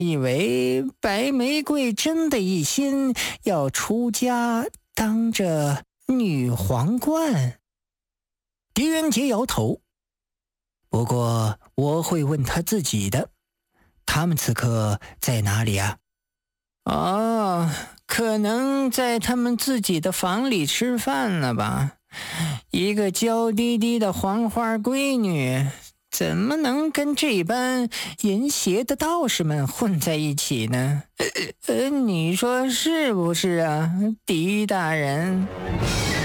以为白玫瑰真的一心要出家当着女皇冠。狄仁杰摇头，不过我会问他自己的。他们此刻在哪里啊？哦，可能在他们自己的房里吃饭了吧。一个娇滴滴的黄花闺女，怎么能跟这般淫邪的道士们混在一起呢？你说是不是啊，狄大人？